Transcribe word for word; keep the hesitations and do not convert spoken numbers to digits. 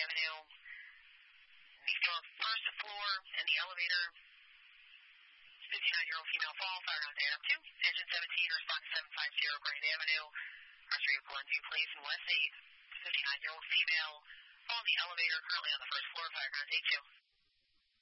Avenue. Before first floor in the elevator. fifty-nine-year-old female fall, fire on air two. Engine seventeen, respond to seven five zero Grand Avenue. R three one two, please, and West eight. fifty-nine-year-old female fall in the elevator, currently on the first floor, fire on eight two.